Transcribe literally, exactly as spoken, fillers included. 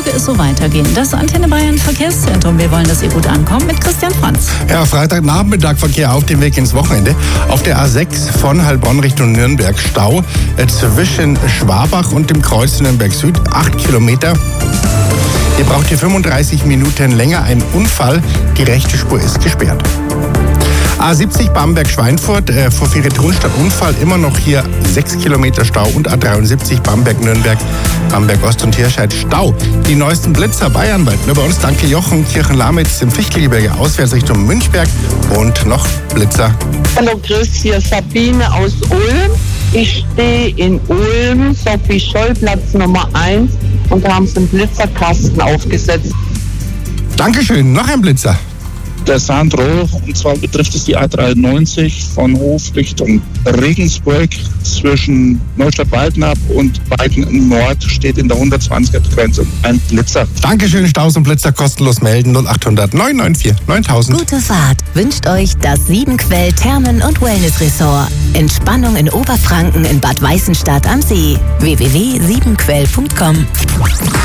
möge es so weitergehen. Das Antenne Bayern Verkehrszentrum. Wir wollen, dass ihr gut ankommt mit Christian Franz. Ja, Freitagnachmittag Verkehr auf dem Weg ins Wochenende. Auf der A sechs von Heilbronn Richtung Nürnberg Stau zwischen Schwabach und dem Kreuz Nürnberg Süd. Acht Kilometer. Ihr braucht hier fünfunddreißig Minuten länger. Ein Unfall. Die rechte Spur ist gesperrt. A siebzig Bamberg-Schweinfurt, äh, vor Feritonstadt Unfall, immer noch hier sechs Kilometer Stau und A dreiundsiebzig Bamberg-Nürnberg, Bamberg-Ost und Hirscheid Stau. Die neuesten Blitzer bayernweit. Nur bei uns, danke Jochen, Kirchenlamitz im Fichtelgebirge, auswärts Richtung Münchberg und noch Blitzer. Hallo Chris, hier Sabine aus Ulm. Ich stehe in Ulm, Sophie-Scholl-Platz Nummer eins und da haben sie einen Blitzerkasten aufgesetzt. Dankeschön, noch ein Blitzer. Der Sandro, und zwar betrifft es die A dreiundneunzig von Hof Richtung Regensburg zwischen Neustadt-Waldnab und Balken Nord steht in der hundertzwanziger Grenze ein Blitzer. Dankeschön, Staus und Blitzer kostenlos melden null achthundert neun neun vier neuntausend. Gute Fahrt wünscht euch das Siebenquell Thermen- und Wellness Resort. Entspannung in Oberfranken in Bad Weißenstadt am See. w w w punkt siebenquell punkt com